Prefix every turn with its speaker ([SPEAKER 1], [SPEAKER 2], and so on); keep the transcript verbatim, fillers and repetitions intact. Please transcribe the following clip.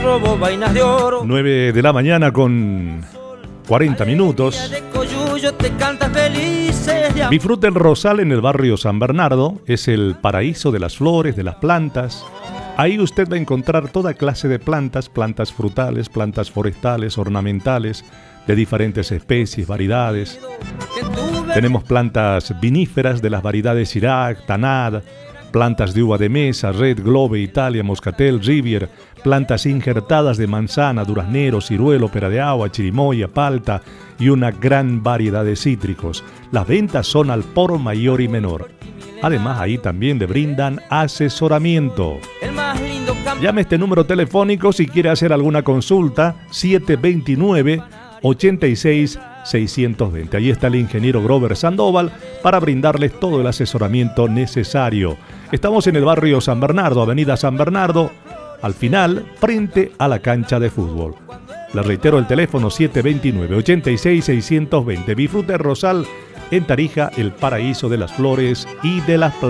[SPEAKER 1] Robo vainas de oro.
[SPEAKER 2] nueve de la mañana con cuarenta minutos.
[SPEAKER 1] De coyuyo te canta felices de amor.
[SPEAKER 2] Disfruta el Rosal en el barrio San Bernardo. Es el paraíso de las flores, de las plantas. Ahí usted va a encontrar toda clase de plantas, plantas frutales, plantas forestales, ornamentales, de diferentes especies, variedades. Tenemos plantas viníferas de las variedades Irak, Tanad, plantas de uva de mesa, Red, Globe, Italia, Moscatel, Rivier, plantas injertadas de manzana, duraznero, ciruelo, pera de agua, chirimoya, palta y una gran variedad de cítricos. Las ventas son al por mayor y menor. Además, ahí también le brindan asesoramiento.
[SPEAKER 1] El más lindo campo.
[SPEAKER 2] Llame a este número telefónico si quiere hacer alguna consulta, siete dos nueve, ocho seis, seis dos cero. Ahí está el ingeniero Grover Sandoval para brindarles todo el asesoramiento necesario. Estamos en el barrio San Bernardo, avenida San Bernardo, al final, frente a la cancha de fútbol. Le reitero el teléfono siete dos nueve, ocho seis, seis dos cero. Disfrute Rosal en Tarija, el paraíso de las flores y de las plantas.